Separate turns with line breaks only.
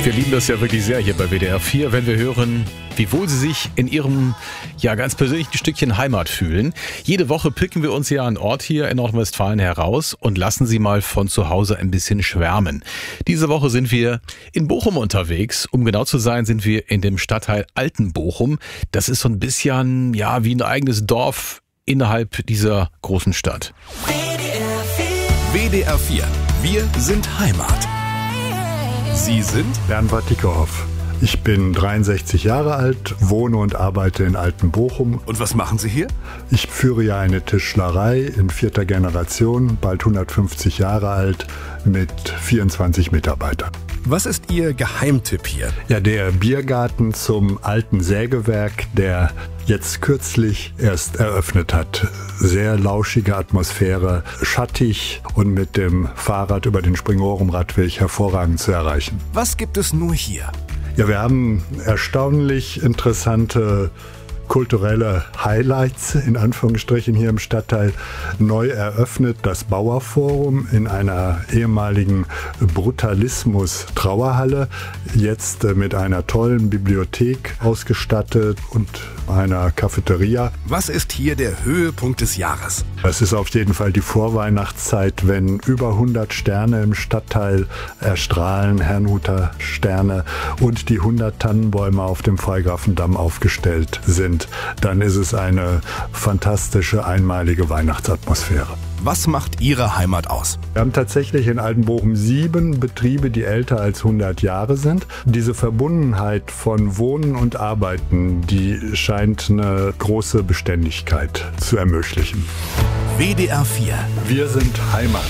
Wir lieben das ja wirklich sehr hier bei WDR 4, wenn wir hören, wie wohl Sie sich in Ihrem ganz persönlichen Stückchen Heimat fühlen. Jede Woche picken wir uns ja einen Ort hier in Nordrhein-Westfalen heraus und lassen Sie mal von zu Hause ein bisschen schwärmen. Diese Woche sind wir in Bochum unterwegs. Um genau zu sein, sind wir in dem Stadtteil Altenbochum. Das ist so ein bisschen wie ein eigenes Dorf innerhalb dieser großen Stadt.
WDR 4. Wir sind Heimat. Sie sind
Bernd Watikow. Ich bin 63 Jahre alt, wohne und arbeite in Altenbochum.
Und was machen Sie hier?
Ich führe ja eine Tischlerei in 4. Generation, bald 150 Jahre alt, mit 24 Mitarbeitern.
Was ist Ihr Geheimtipp hier?
Ja, der Biergarten zum alten Sägewerk, der jetzt kürzlich erst eröffnet hat. Sehr lauschige Atmosphäre, schattig und mit dem Fahrrad über den Springorum-Radweg hervorragend zu erreichen.
Was gibt es nur hier?
Ja, wir haben erstaunlich interessante kulturelle Highlights, in Anführungsstrichen, hier im Stadtteil. Neu eröffnet das Bauerforum in einer ehemaligen Brutalismus-Trauerhalle, jetzt mit einer tollen Bibliothek ausgestattet und einer Cafeteria.
Was ist hier der Höhepunkt des Jahres?
Es ist auf jeden Fall die Vorweihnachtszeit, wenn über 100 Sterne im Stadtteil erstrahlen, Herrnhuter Sterne, und die 100 Tannenbäume auf dem Freigrafendamm aufgestellt sind. Dann ist es eine fantastische, einmalige Weihnachtsatmosphäre.
Was macht Ihre Heimat aus?
Wir haben tatsächlich in Altenbochum 7 Betriebe, die älter als 100 Jahre sind. Diese Verbundenheit von Wohnen und Arbeiten, die scheint eine große Beständigkeit zu ermöglichen.
WDR 4.
Wir sind Heimat.